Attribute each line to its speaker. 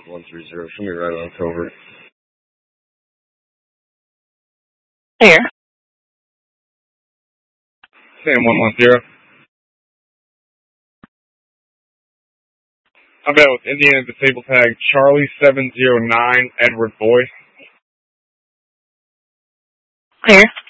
Speaker 1: 130. Show me right on October.
Speaker 2: Here.
Speaker 1: Sam 110. How about with Indiana Disabled Tag Charlie 709 Edward Boy?
Speaker 2: Here.